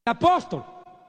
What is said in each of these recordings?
apóstol.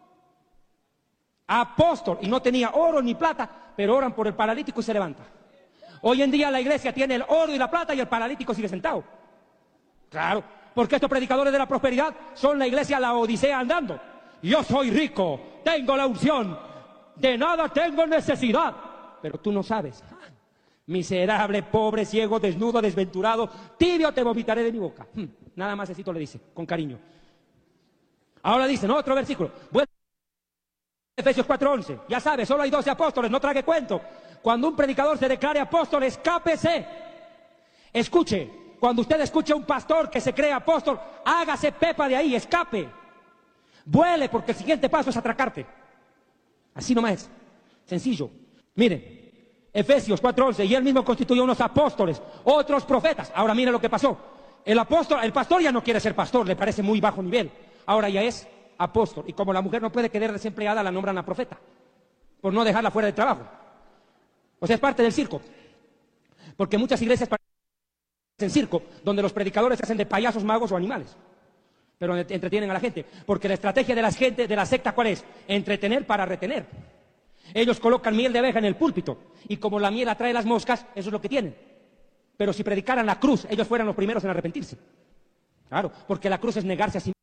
Apóstol. Y no tenía oro ni plata, pero oran por el paralítico y se levanta. Hoy en día la iglesia tiene el oro y la plata y el paralítico sigue sentado. Claro, porque estos predicadores de la prosperidad son la iglesia Laodicea andando. Yo soy rico, tengo la unción, de nada tengo necesidad. Pero tú no sabes. Miserable, pobre, ciego, desnudo, desventurado, tibio te vomitaré de mi boca. Nada más así le dice, con cariño. Ahora dice, ¿no? Otro versículo. Bueno, Efesios 4:11. Ya sabes, solo hay 12 apóstoles, no trague cuento. Cuando un predicador se declare apóstol, escápese. Escuche, cuando usted escuche a un pastor que se cree apóstol, hágase pepa de ahí, escape. Vuele, porque el siguiente paso es atracarte. Así nomás es. Sencillo. Miren, Efesios 4:11, y él mismo constituyó unos apóstoles, otros profetas. Ahora mire lo que pasó. El pastor ya no quiere ser pastor, le parece muy bajo nivel. Ahora ya es apóstol. Y como la mujer no puede quedar desempleada, la nombran a profeta, por no dejarla fuera de trabajo. O sea, es parte del circo. Porque muchas iglesias parecen circo, donde los predicadores se hacen de payasos, magos o animales. Pero entretienen a la gente. Porque la estrategia de la gente, de la secta, ¿cuál es? Entretener para retener. Ellos colocan miel de abeja en el púlpito. Y como la miel atrae las moscas, eso es lo que tienen. Pero si predicaran la cruz, ellos fueran los primeros en arrepentirse. Claro, porque la cruz es negarse a sí mismo.